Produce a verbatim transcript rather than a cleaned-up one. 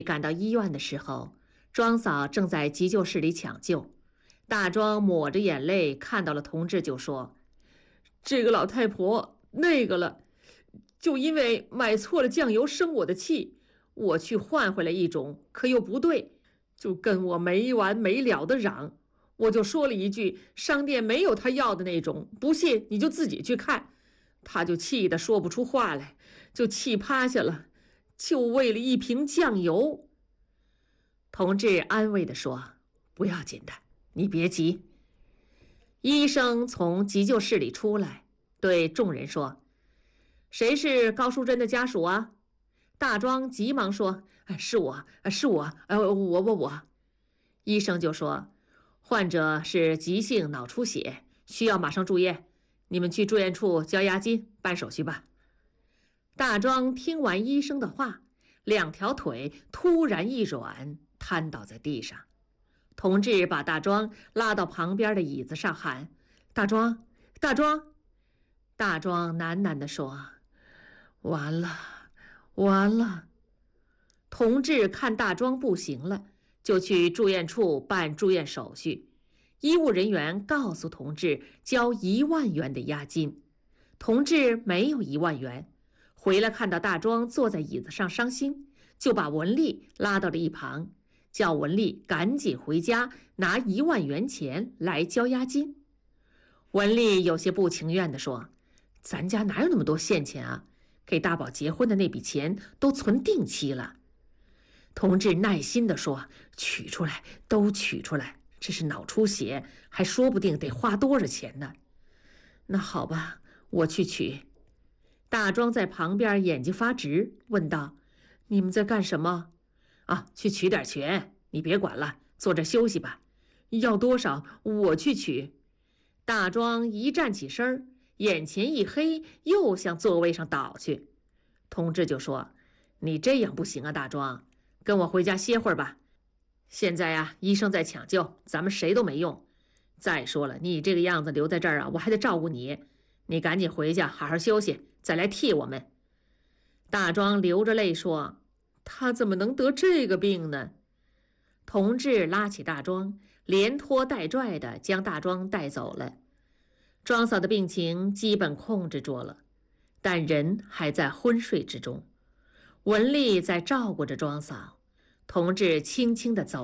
赶到医院的时候，庄嫂正在急救室里抢救。大庄抹着眼泪看到了同志，就说：“这个老太婆那个了，就因为买错了酱油生我的气，我去换回来一种，可又不对，就跟我没完没了的嚷。我就说了一句，商店没有她要的那种，不信你就自己去看。她就气得说不出话来，就气趴下了，就为了一瓶酱油。”同志安慰地说：“不要紧的，你别急。”医生从急救室里出来，对众人说：“谁是高淑珍的家属啊？”大庄急忙说：“是我，是我，呃，我我我。”医生就说：“患者是急性脑出血，需要马上住院，你们去住院处交押金，办手续吧。”大庄听完医生的话，两条腿突然一软，瘫倒在地上。同志把大庄拉到旁边的椅子上，喊：“大庄，大庄！”大庄喃喃地说：“完了，完了。”同志看大庄不行了，就去住院处办住院手续。医务人员告诉同志交一万元的押金。同志没有一万元，回来看到大庄坐在椅子上伤心，就把文丽拉到了一旁，叫文丽赶紧回家拿一万元钱来交押金。文丽有些不情愿地说：“咱家哪有那么多现钱啊？给大宝结婚的那笔钱都存定期了。”同志耐心地说：“取出来，都取出来，这是脑出血，还说不定得花多少钱呢。”“那好吧，我去取。”大庄在旁边眼睛发直，问道：“你们在干什么？”“啊，去取点钱，你别管了，坐这休息吧。”“要多少？我去取。”大庄一站起身，眼前一黑，又向座位上倒去。同志就说：“你这样不行啊，大庄，跟我回家歇会儿吧。现在呀、啊，医生在抢救，咱们谁都没用。再说了，你这个样子留在这儿啊，我还得照顾你。你赶紧回家好好休息，再来替我们。”大庄流着泪说：“他怎么能得这个病呢？”同志拉起大庄，连拖带拽的将大庄带走了。庄嫂的病情基本控制住了，但人还在昏睡之中。文丽在照顾着庄嫂，同志轻轻地走